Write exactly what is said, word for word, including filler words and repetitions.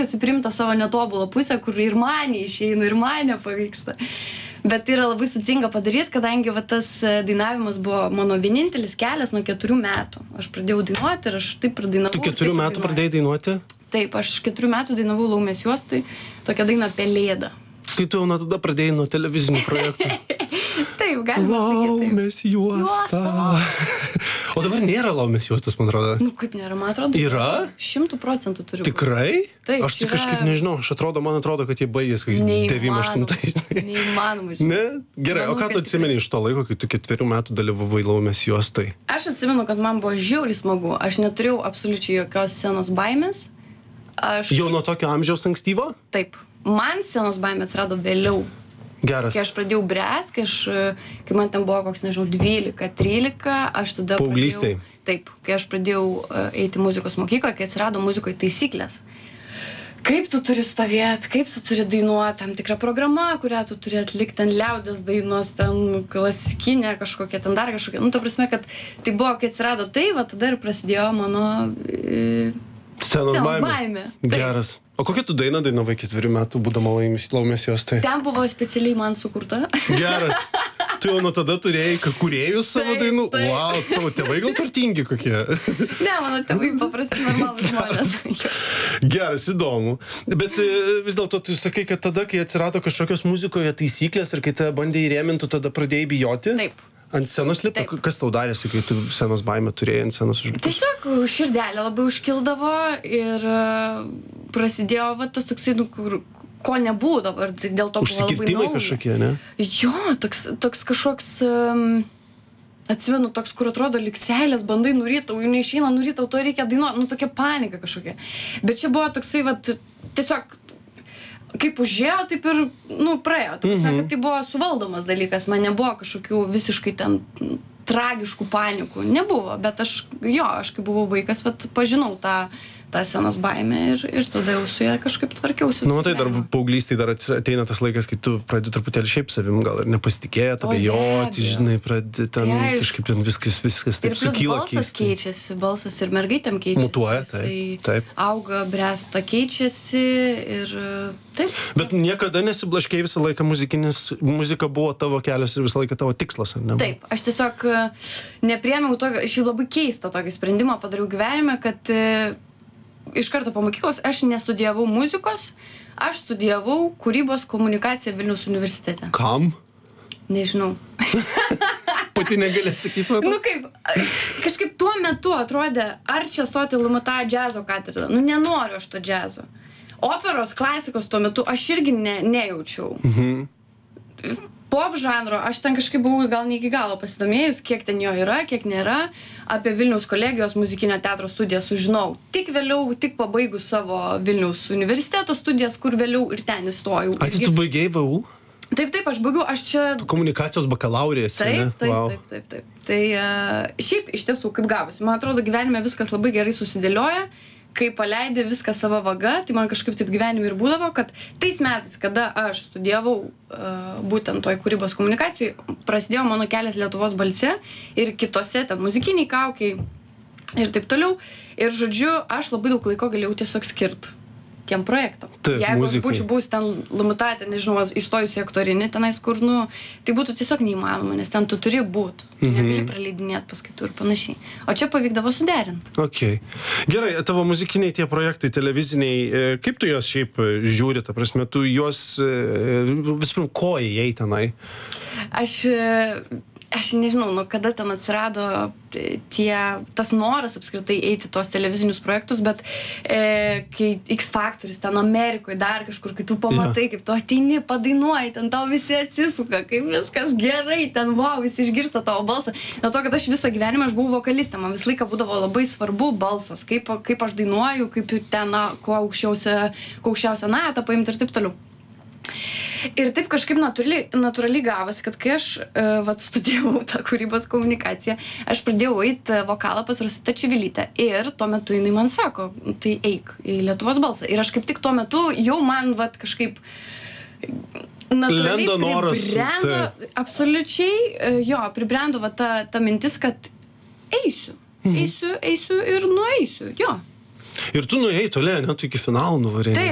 stengiuosi priimti tą savo netobulą pusę, kur ir man išeina, ir man nepavyksta. Bet tai yra labai sudėtinga padaryti, kadangi va, tas dainavimas buvo mano vienintelis kelias nuo keturių metų. Aš pradėjau dainuoti ir aš taip ir dainavau. Tu keturių metų pradėjai dainuoti? Taip, aš keturių metų dainavau Laumės juostui, tokią dainą Pelėda. Tai tu jau nuo tada pradėjai nuo televizinių projektų. Taip, galima sakyti. Laumės juosta. O dabar nėra Laumės juostos, man atrodo. Nu, kaip nėra, man atrodo. Yra? Šimtų procentų turiu. Tikrai? Taip, aš tik yra... kažkaip nežinau, aš atrodo, man atrodo, kad jie baigės, kai devyniasdešimt aštuntais. Neįmanoma. Ne? Gerai, Manau, o ką tu atsimeni iš to laiko, kai tu ketverių metų dalyvavai Laumės juostai? Aš atsimenu, kad man buvo žiauriai smagu. Aš neturėjau absoliučiai jokios scenos baimės. Aš... Jau nuo tokio amžiaus ankstyvo? Taip. Man scenos baimė atsirado vėliau. Geras. Kai aš pradėjau bręst, kai, aš, kai man ten buvo koks, nežinau, dvylika, trylika, aš tada Paauglystėj. pradėjau... Taip, kai aš pradėjau eiti muzikos mokyklą, kai atsirado muzikoje taisyklės. Kaip tu turi stovėti, kaip tu turi dainuoti, tam tikra programa, kurią tu turi atlikti, ten liaudės dainos, ten klasikinė kažkokia, ten dar kažkokia. Nu, ta prasme, kad tai buvo, kai atsirado tai, va tada ir prasidėjo mano e, scenos baimė. baimė. Geras. O kokią tu dainą dainavai ketverių metų, būdama Laumės juostai? Ten buvo specialiai man sukurta. Geras. Tu jau nuo tada turėjai kūrėjus savo Taip, dainų? taip. Wow, tavo tėvai gal turtingi kokie? Ne, mano tėvai paprasti normalūs žmonės. Geras, įdomu. Bet e, vis dėlto tu sakai, kad tada, kai atsirado kažkokios muzikoje taisyklės ir kai tave bandė įrėminti, tada pradėjai bijoti? Taip. Ant scenos lipa? Taip. Kas tau darėsi, kai tu scenos baimę turėjai ant scenos užlipus? Tiesiog širdelė labai užkildavo ir e, prasidėjo va, tas toksai, nu, kur, ko nebūdavo. Ir dėl to buvo labai Užsikirtimai nauja. kažkokie, ne? Jo, toks, toks kažkoks, um, atsimenu, toks, kur atrodo lyg seilės, bandai nurytau, jų neišeina nurytau, to reikia dainuoti, nu tokia panika kažkokia. Bet čia buvo toksai, va, tiesiog, kaip užėjo, taip ir, nu, praėjo. Tai prasme, kad tai buvo suvaldomas dalykas, man nebuvo kažkokių visiškai ten tragiškų panikų, nebuvo, bet aš, jo, aš kai buvau vaikas, vat, pažinau tą tą scenos baimę ir, ir tada jau su ją kažkaip tvarkiausi. Nu, tai dar paauglystėj dar ateina tas laikas, kai tu pradedi truputėlį šiaip savim gal ir nepasitikėti, abejoti, žinai, pradedi ten Tai kažkaip ten viskas, viskas taip sukyla keistai. Ir balsas keičiasi, balsas ir mergaitėm keičiasi. Mutuoja, taip, taip. Auga, bręsta, keičiasi ir taip. Bet niekada nesiblaškėjai visą laiką muzikinis, muzika buvo tavo kelias ir visą laiką tavo tikslas, ar ne? Taip, aš tiesiog nepriėmiau tokio, aš jau labai keistą tokį sprendimą padariau gyvenime, kad iš karto po mokyklos aš nestudijavau muzikos, aš studijavau kūrybos komunikaciją Vilniaus universitete. Kam? Nežinau. Pati negali atsakyti savo? Nu kaip, kažkaip tuo metu atrodė, ar čia stoti L M T džiazo katedrą. Nu nenoriu aš to džiazo. Operos, klasikos tuo metu aš irgi ne, nejaučiau. Mhm. Pop žanro, aš ten kažkaip buvau gal ne iki galo pasidomėjus, kiek ten jo yra, kiek nėra. Apie Vilniaus kolegijos muzikinio teatro studiją sužinau. Tik vėliau, tik pabaigus savo Vilniaus universiteto studijas, kur vėliau ir ten įstojau. Ai, tai tu baigei V U? Taip, taip, aš baigiau, aš čia... Tu komunikacijos bakalaurė esi, ne? Taip, taip, Wow. taip, taip, taip. Tai uh, šiaip iš tiesų, kaip gavosi, man atrodo, gyvenime viskas labai gerai susidėlioja. Kai paleidė viską savo vaga, tai man kažkaip taip gyvenime ir būdavo, kad tais metais, kada aš studijavau uh, būtent toj kūrybos komunikacijai, prasidėjo mano kelias Lietuvos balse ir kitose ten muzikiniai kaukiai ir taip toliau. Ir žodžiu, aš labai daug laiko galėjau tiesiog skirti tiem projektam. Taip, jeigu muzikai. aš būčiau buvus ten L M T, ten, nežinau, įstojus į aktorinį tenais, kur, nu, tai būtų tiesiog neįmanoma, nes ten tu turi būt. Tu Mhm. negali praleidinėti paskaitų ir panašiai. O čia pavykdavo suderinti. Okay. Gerai, tavo muzikiniai tie projektai, televiziniai, e, kaip tu juos šiaip e, žiūri, ta prasme, tu juos e, visų pirma, ko įėjai tenai? Aš, aš nežinau, nu, kada ten atsirado tie, tas noras apskritai eiti tos televizinius projektus, bet e, kai X Factorius ten Amerikoje dar kažkur, kai tu pamatai, kaip tu ateini, padainuoji, ten tau visi atsisuka, kaip viskas gerai, ten wow, visi išgirsta tavo balsą. Dėl to, kad aš visą gyvenimą aš buvau vokalistė, man visą laiką būdavo labai svarbu balsas, kaip, kaip aš dainuoju, kaip ten, na, kuo aukščiausią, kuo aukščiausią natą paimti ir taip toliau. Ir taip kažkaip natūraliai, natūraliai gavosi, kad kai aš uh, vat, studijavau tą kūrybos komunikaciją, aš pradėjau eiti vokalą pas Rositą Čivilytę ir tuo metu jinai man sako, tai eik į Lietuvos balsą. Ir aš kaip tik tuo metu jau man vat, kažkaip natūraliai Lenda noras, pribrendo, absoliučiai, jo, pribrendo va, ta, ta mintis, kad eisiu, eisiu, eisiu ir nueisiu, jo. Ir tu nuėjai toliau, net iki finalo nuvarėjai.